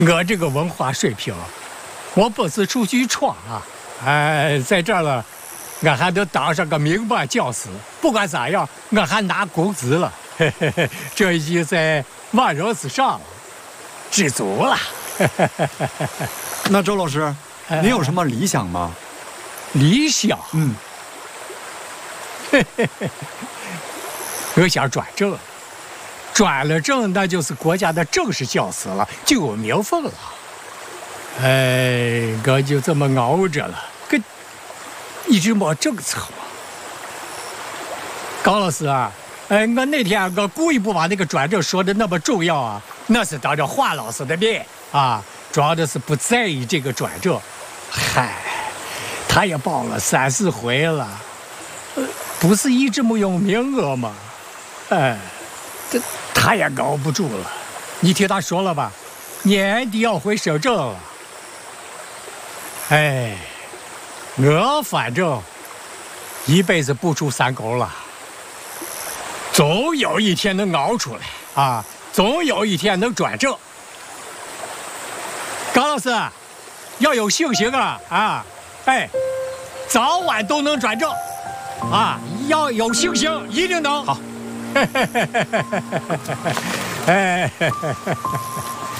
我这个文化水平，我不是出去闯啊，在这儿了，我还得当上个民办教师。不管咋样，我还拿工资了，这已经在万人之上了，知足了。 那周老师，您有什么理想吗？ 理想？我想转正，转了正那就是国家的正式教师了，就有名分了。我就这么熬着了，一直没政策嘛。高老师啊，我那天我故意不把那个转正说的那么重要啊，那是当着华老师的面啊，主要的是不在意这个转正。嗨，他也报了3、4回了，不是一直没有名额吗？他也熬不住了。你听他说了吧，年底要回省政了。我反正一辈子不出3沟了，总有一天能熬出来啊，总有一天能转正。高老师要有信心啊！早晚都能转正啊！要有信心，一定能。 好。